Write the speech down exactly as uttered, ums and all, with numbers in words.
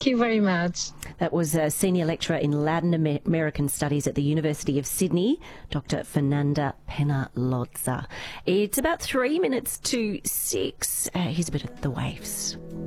Thank you very much. That was a senior lecturer in Latin Amer- American Studies at the University of Sydney, Doctor Fernanda Penalozza. It's about three minutes to six. Uh, here's a bit of the waves.